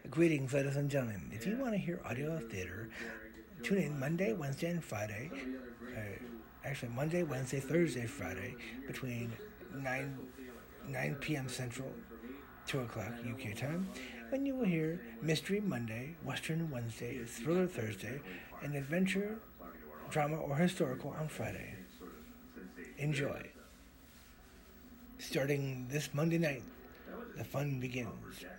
Greetings, ladies and gentlemen. If you want to hear audio theater, tune in Monday, Wednesday, and Friday. Monday, Wednesday, Thursday, Friday, between 9 p.m. Central, 2 o'clock UK time, when you will hear Mystery Monday, Western Wednesday, Thriller Thursday, and Adventure, Drama, or Historical on Friday. Enjoy. Starting this Monday night, the fun begins.